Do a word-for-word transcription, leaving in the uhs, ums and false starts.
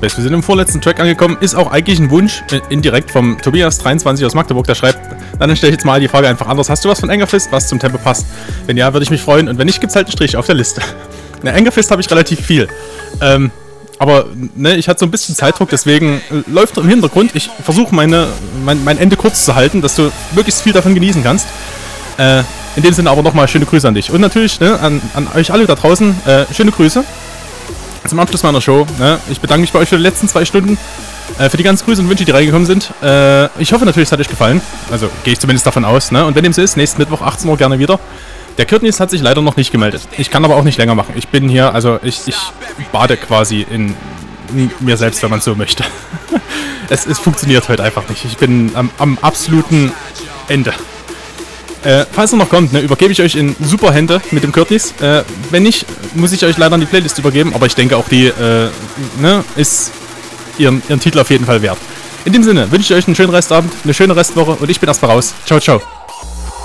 Base. Wir sind im vorletzten Track angekommen. Ist auch eigentlich ein Wunsch, äh, indirekt vom Tobias dreiundzwanzig aus Magdeburg, der schreibt, dann stelle ich jetzt mal die Frage einfach anders. Hast du was von Angerfist, was zum Tempo passt? Wenn ja, würde ich mich freuen. Und wenn nicht, gibt's halt einen Strich auf der Liste. Eine Angerfist habe ich relativ viel. Ähm, aber ne, ich hatte so ein bisschen Zeitdruck, deswegen äh, läuft im Hintergrund. Ich versuche meine, mein, mein Ende kurz zu halten, dass du möglichst viel davon genießen kannst. Äh, in dem Sinne aber nochmal schöne Grüße an dich. Und natürlich ne, an, an euch alle da draußen, äh, schöne Grüße. Zum Abschluss meiner Show. Ne? Ich bedanke mich bei euch für die letzten zwei Stunden. Äh, für die ganzen Grüße und Wünsche, die reingekommen sind. Äh, ich hoffe natürlich, es hat euch gefallen. Also gehe ich zumindest davon aus. Ne? Und wenn dem so ist, nächsten Mittwoch achtzehn Uhr gerne wieder. Der Kürtnis hat sich leider noch nicht gemeldet. Ich kann aber auch nicht länger machen. Ich bin hier, also ich, ich bade quasi in, in mir selbst, wenn man so möchte. es, es funktioniert heute einfach nicht. Ich bin am, am absoluten Ende. Äh, falls er noch kommt, ne, übergebe ich euch in super Hände mit dem Kürtnis. Äh, wenn nicht, muss ich euch leider die Playlist übergeben, aber ich denke auch die äh, ne, ist ihren, ihren Titel auf jeden Fall wert. In dem Sinne wünsche ich euch einen schönen Restabend, eine schöne Restwoche und ich bin erstmal raus. Ciao, ciao.